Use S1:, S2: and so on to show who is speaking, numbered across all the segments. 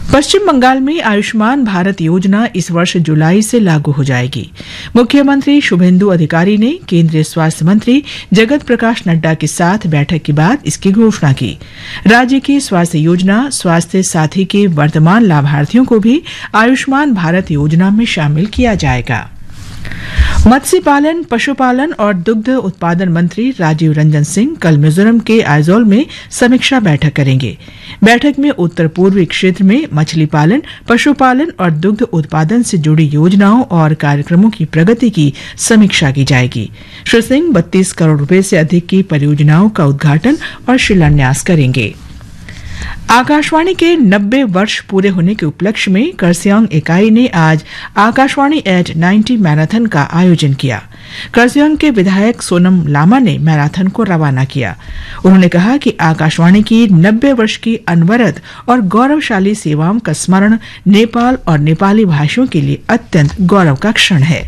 S1: पश्चिम बंगाल में आयुष्मान भारत योजना इस वर्ष जुलाई से लागू हो जाएगी। मुख्यमंत्री शुभेंदु अधिकारी ने केंद्रीय स्वास्थ्य मंत्री जगत प्रकाश नड्डा के साथ बैठक के बाद इसकी घोषणा की। राज्य की स्वास्थ्य योजना स्वास्थ्य साथी के वर्तमान लाभार्थियों को भी आयुष्मान भारत योजना में शामिल किया जाएगा। मत्स्य पालन, पशुपालन और दुग्ध उत्पादन मंत्री राजीव रंजन सिंह कल मिजोरम के आइजोल में समीक्षा बैठक करेंगे। बैठक में उत्तर पूर्वी क्षेत्र में मछली पालन, पशुपालन और दुग्ध उत्पादन से जुड़ी योजनाओं और कार्यक्रमों की प्रगति की समीक्षा की जाएगी। श्री सिंह 32 करोड़ रुपए से अधिक की परियोजनाओं का उद्घाटन और शिलान्यास करेंगे। आकाशवाणी के 90 वर्ष पूरे होने के उपलक्ष्य में कर्सियांग इकाई ने आज आकाशवाणी एट 90 मैराथन का आयोजन किया। कर्सियांग के विधायक सोनम लामा ने मैराथन को रवाना किया। उन्होंने कहा कि आकाशवाणी की 90 वर्ष की अनवरत और गौरवशाली सेवाओं का स्मरण नेपाल और नेपाली भाषियों के लिए अत्यंत गौरव का क्षण है।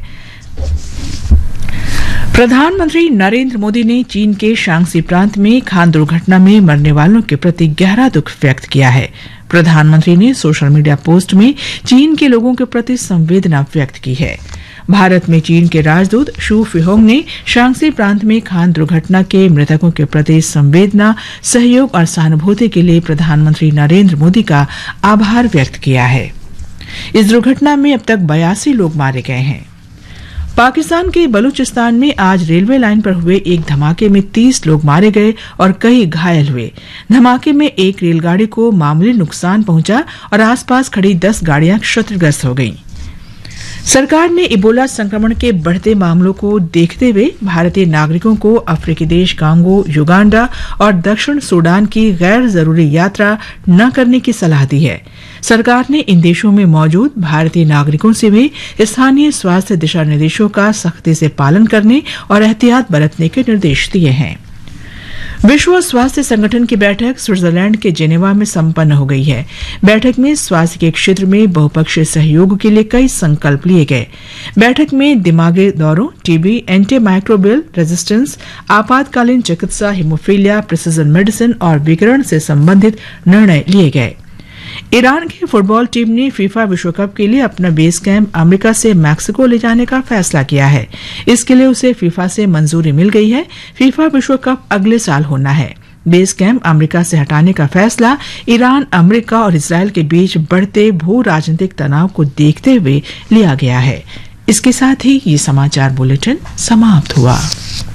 S1: प्रधानमंत्री नरेंद्र मोदी ने चीन के शांक्सी प्रांत में खान दुर्घटना में मरने वालों के प्रति गहरा दुख व्यक्त किया है। प्रधानमंत्री ने सोशल मीडिया पोस्ट में चीन के लोगों के प्रति संवेदना व्यक्त की है। भारत में चीन के राजदूत शू फिहोंग ने शांक्सी प्रांत में खान दुर्घटना के मृतकों के प्रति संवेदना, सहयोग और सहानुभूति के लिए प्रधानमंत्री नरेंद्र मोदी का आभार व्यक्त किया है। इस दुर्घटना में अब तक 82 लोग मारे गए हैं। पाकिस्तान के बलूचिस्तान में आज रेलवे लाइन पर हुए एक धमाके में 30 लोग मारे गए और कई घायल हुए। धमाके में एक रेलगाड़ी को मामूली नुकसान पहुंचा और आसपास खड़ी 10 गाड़ियां क्षतिग्रस्त हो गईं। सरकार ने इबोला संक्रमण के बढ़ते मामलों को देखते हुए भारतीय नागरिकों को अफ्रीकी देश कांगो, युगांडा और दक्षिण सूडान की गैर जरूरी यात्रा न करने की सलाह दी है। सरकार ने इन देशों में मौजूद भारतीय नागरिकों से भी स्थानीय स्वास्थ्य दिशा निर्देशों का सख्ती से पालन करने और एहतियात बरतने के निर्देश दिए हैं। विश्व स्वास्थ्य संगठन की बैठक स्विट्जरलैंड के जेनेवा में संपन्न हो गई है। बैठक में स्वास्थ्य के क्षेत्र में बहुपक्षीय सहयोग के लिए कई संकल्प लिए गए। बैठक में दिमागी दौरों, टीबी, एंटीमाइक्रोबियल रेजिस्टेंस, आपातकालीन चिकित्सा, हीमोफीलिया, प्रिसिजन मेडिसिन और विकिरण से संबंधित निर्णय लिए गए। ईरान की फुटबॉल टीम ने फीफा विश्व कप के लिए अपना बेस कैंप अमेरिका से मैक्सिको ले जाने का फैसला किया है। इसके लिए उसे फीफा से मंजूरी मिल गई है। फीफा विश्व कप अगले साल होना है। बेस कैंप अमेरिका से हटाने का फैसला ईरान, अमेरिका और इजरायल के बीच बढ़ते भू राजनीतिक तनाव को देखते हुए लिया गया है। इसके साथ ही ये समाचार बुलेटिन समाप्त हुआ।